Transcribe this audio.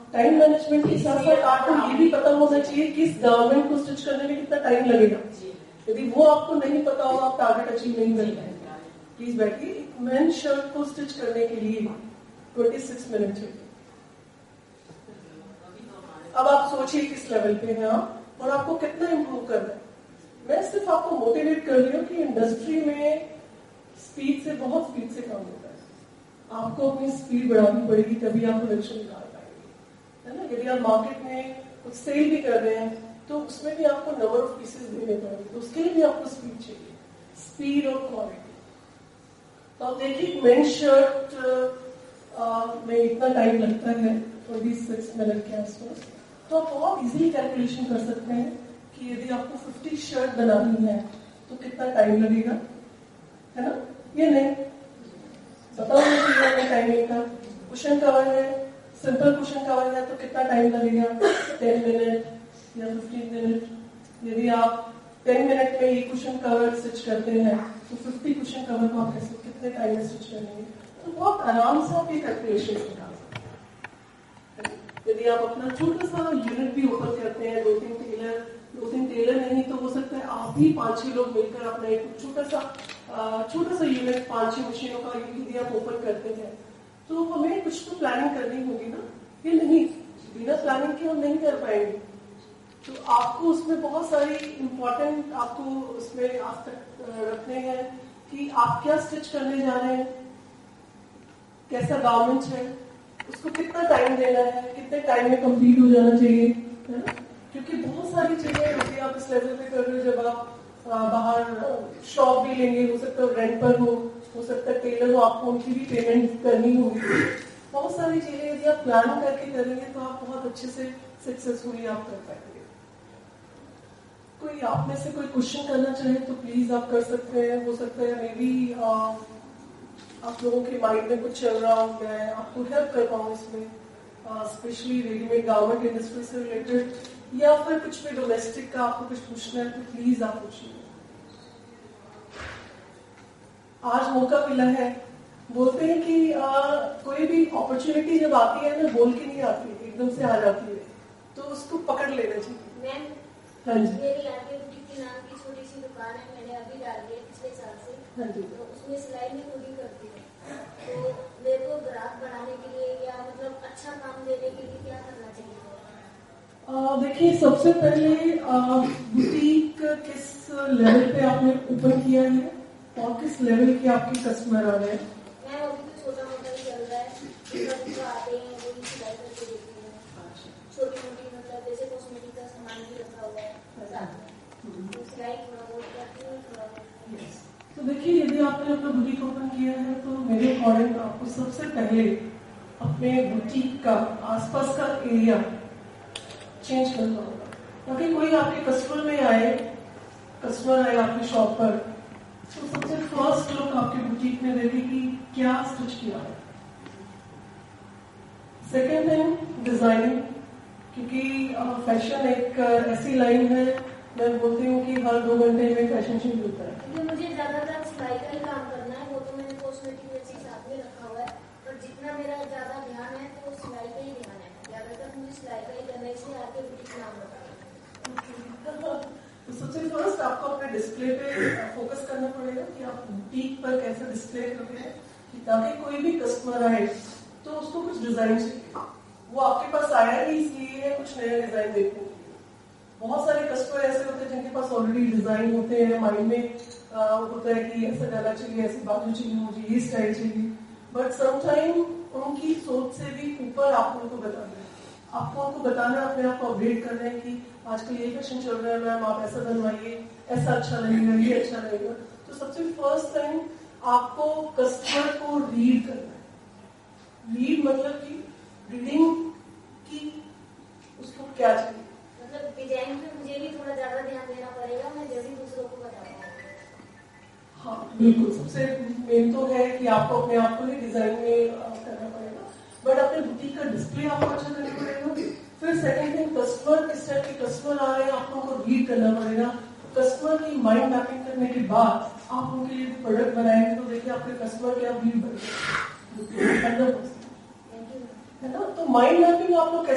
Time management के साथ साथ आपको ये भी पता होना चाहिए कि इस गारमेंट को स्टिच करने में कितना टाइम लगेगा। यदि वो आपको नहीं पता होगा आप टारगेट अचीव नहीं कर पाएंगे। प्लीज बैठिए। एक मेन शर्ट को स्टिच करने के लिए 26 मिनट चाहिए। अब आप सोचिए किस लेवल पे हैं आप और आपको कितना इंप्रूव करना है। मैं सिर्फ आपको मोटिवेट कर रही हूँ कि इंडस्ट्री में स्पीड से बहुत स्पीड से काम होता है। आपको अपनी स्पीड बढ़ानी पड़ेगी तभी आप प्रोडक्शन निकाल पाएंगे, है ना। यदि आप मार्केट में कुछ सेल भी कर रहे हैं तो उसमें भी आपको नंबर ऑफ पीसेस देने पड़ेंगे, तो उसके लिए भी आपको स्पीड चाहिए, स्पीड और क्वालिटी। तो आप देखिए मेन शर्ट में इतना टाइम लगता है 26 मिनट के आसपास। तो आप बहुत इजीली कैलकुलेशन कर सकते हैं कि यदि आपको 50 शर्ट बनानी है तो कितना टाइम लगेगा, है ना। ये नहीं बताओ मुझे टाइमिंग का। कुशन कवर है, सिंपल कुशन कवर है तो कितना टाइम लगेगा, 10 मिनट या 15 मिनट। यदि आप 10 मिनट में ये कुशन कवर स्टिच करते हैं तो 50 कुशन कवर को आप कितने टाइम में स्टिच करेंगे। तो बहुत आराम से आप ये कैलकुलेशन निकाल सकते हैं। यदि आप अपना छोटा सा यूनिट भी ओपन करते हैं, 2-3 टेलर नहीं तो हो सकता है आप भी 5-6 लोग मिलकर अपना एक छोटा सा यूनिट 5-6 मशीनों का यदि आप ओपन करते हैं तो हमें कुछ तो प्लानिंग करनी होगी ना। ये नहीं, बिना प्लानिंग के हम नहीं कर पाएंगे। तो आपको उसमें बहुत सारी इंपॉर्टेंट आपको उसमें आज तक रखने हैं कि आप क्या स्टिच करने जा रहे हैं, कैसा गारमेंट है, उसको कितना टाइम देना है, कितने टाइम में कंप्लीट हो जाना चाहिए, है ना। क्योंकि बहुत सारी चीजें होती है आप इस लेवल पे कर रहे हो। जब आप बाहर शॉप भी लेंगे, हो सकता है रेंट पर हो सकता है टेलर हो, आपको उनकी भी पेमेंट करनी होगी। बहुत सारी चीजें यदि आप प्लान करके करेंगे तो आप बहुत अच्छे से सक्सेसफुली आप कर पाएंगे। कोई आप में से कोई क्वेश्चन करना चाहे तो प्लीज आप कर सकते हैं। हो सकता है मे बी आप लोगों के माइंड में कुछ चल रहा हो, मैं आपको हेल्प कर पाऊँ इसमें, स्पेशली रेडीमेड गारमेंट इंडस्ट्री से रिलेटेड या फिर कुछ भी डोमेस्टिक का आपको कुछ पूछना है तो प्लीज आप पूछिए। आज मौका मिला है। बोलते हैं कि कोई भी अपॉर्चुनिटी जब आती है ना बोल के नहीं आती, एकदम से आ जाती है, तो उसको पकड़ लेना चाहिए। मैम, हाँ जी, मेरी आगे बुटीक के नाम की छोटी सी दुकान है, मैंने अभी डाल दी है पिछले साल से। हाँ जी। तो उसमें सिलाई भी खुद ही करती है। तो मेरे को ग्राहक बढ़ाने के लिए या मतलब अच्छा काम देने के लिए क्या करना चाहिए? देखिए सबसे पहले बुटीक किस लेवल पे आपने ओपन किया है और किस लेवल के आपके कस्टमर आ रहे हैं? मैम अभी तो छोटा मोटा ही चल रहा है, जो आते हैं वो भी सिलाई करके देती है। छोटी मोटी मतलब जैसे कॉस्मेटिक का सामान भी रखा हुआ है साथ में, तो सिलाई थोड़ा बहुत करती हूँ, थोड़ा बहुत। तो देखिए यदि आपने अपना बुटीक ओपन किया है तो मेरे अकॉर्डिंग आपको सबसे पहले अपने बुटीक का आसपास का एरिया चेंज करना होगा। क्योंकि कोई आपके कस्टमर आए आपकी शॉप पर तो सबसे फर्स्ट लुक आपके बुटीक में देखे कि क्या स्टिच किया है। सेकेंड थिंग डिजाइनिंग, क्योंकि फैशन एक ऐसी लाइन है, मैं बोलती हूँ कि हर 2 घंटे में फैशन चेंज होता है। जो मुझे ज्यादातर सिलाई का ही काम करना है, वो तो मैंने कॉस्मेटिक में चीज साथ में रखा हुआ है, पर जितना मेरा ज्यादा ध्यान है तो सिलाई का ही ध्यान है। ज्यादातर मुझे सिलाई का ही करना है, इसलिए आके बुटीक नाम रखा है। तो सबसे फर्स्ट आपको अपने डिस्प्ले पे फोकस करना पड़ेगा कि आप बुटीक पर कैसे डिस्प्ले कर रहे हैं, कि ताकि कोई भी कस्टमर आए तो उसको कुछ डिजाइन चाहिए। वो आपके पास आया ही इसलिए है कुछ नया डिजाइन देखने के लिए। बहुत सारे कस्टमर ऐसे होते हैं जिनके पास ऑलरेडी डिजाइन होते हैं, माइंड में होता है कि ऐसा गला चाहिए, ऐसी बाजू चाहिए, मुझे ये स्टाइल चाहिए। बट समटाइम उनकी सोच से भी ऊपर आपको उनको बताना है, आपको उनको बताना है, अपने आप को अपडेट करना है कि आजकल ये फैशन चल रहा है मैम, आप ऐसा बनवाइए, ऐसा अच्छा लगेगा, ये अच्छा लगेगा। तो सबसे फर्स्ट टाइम आपको कस्टमर को रीड करना है। रीड मतलब कि रीडिंग की उसको क्या चाहिए, मतलब डिजाइन पे मुझे भी थोड़ा ज्यादा ध्यान देना पड़ेगा, मैं जल्दी दूसरों को बताऊंगा। हाँ बिल्कुल, सबसे मेन तो है कि आपको अपने आप को ही डिजाइन में करना पड़ेगा, बट अपने बुटीक का डिस्प्ले आपको अच्छा करना पड़ेगा। फिर सेकंड थिंग, कस्टमर किस टाइप के कस्टमर आ रहे हैं आपको उनको रीड करना पड़ेगा। कस्टमर की माइंड मैपिंग करने के बाद आप उनके लिए प्रोडक्ट बनाएंगे तो देखिए आपके कस्टमर क्या भीड़ बढ़ेगी, है ना। तो माइंड मैपिंग आप लोग